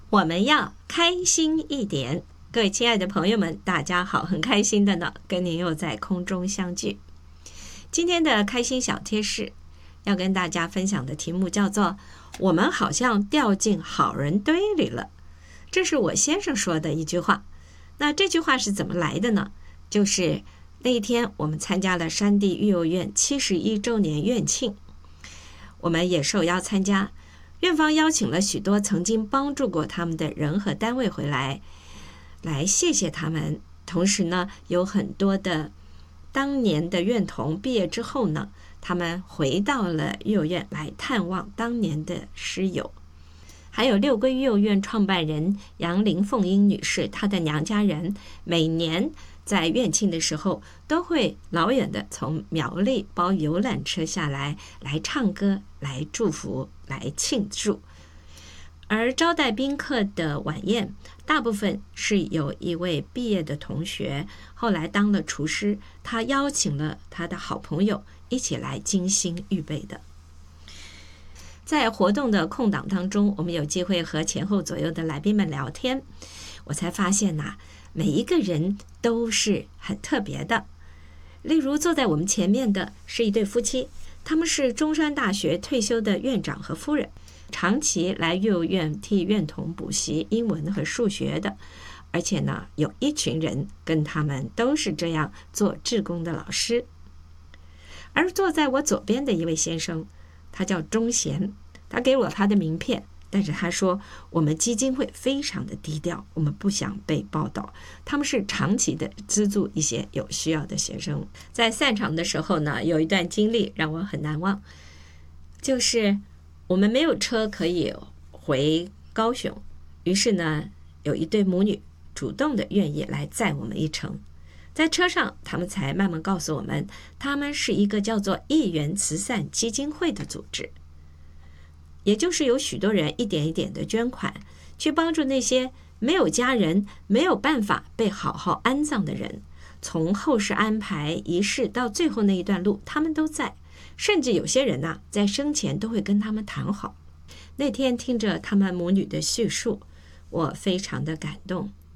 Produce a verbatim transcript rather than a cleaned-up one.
我们要开心一点。各位亲爱的朋友们，大家好，很开心的呢，跟您又在空中相聚。今天的开心小贴士要跟大家分享的题目叫做我们好像掉进好人堆里了。这是我先生说的一句话。那这句话是怎么来的呢？就是那一天我们参加了山地育幼院七十一周年院庆，我们也受邀参加，院方邀请了许多曾经帮助过他们的人和单位回来，来谢谢他们。同时呢，有很多的当年的院童毕业之后呢，他们回到了育幼院来探望当年的师友。还有六龟育幼院创办人杨林凤英女士，她的娘家人每年在院庆的时候都会老远的从苗栗包游览车下来，来唱歌，来祝福，来庆祝。而招待宾客的晚宴大部分是有一位毕业的同学后来当了厨师，他邀请了他的好朋友一起来精心预备的。在活动的空档当中，我们有机会和前后左右的来宾们聊天，我才发现呐、啊，每一个人都是很特别的。例如坐在我们前面的是一对夫妻，他们是中山大学退休的院长和夫人，长期来育幼院替院童补习英文和数学的，而且呢，有一群人跟他们都是这样做志工的老师。而坐在我左边的一位先生，他叫钟贤，他给我他的名片，但是他说我们基金会非常的低调，我们不想被报道，他们是长期的资助一些有需要的学生。在散场的时候呢，有一段经历让我很难忘，就是我们没有车可以回高雄，于是呢，有一对母女主动的愿意来载我们一程。在车上，他们才慢慢告诉我们，他们是一个叫做一元慈善基金会的组织，也就是有许多人一点一点的捐款，去帮助那些没有家人、没有办法被好好安葬的人，从后事安排仪式到最后那一段路，他们都在。甚至有些人呐、啊，在生前都会跟他们谈好。那天听着他们母女的叙述，我非常的感动。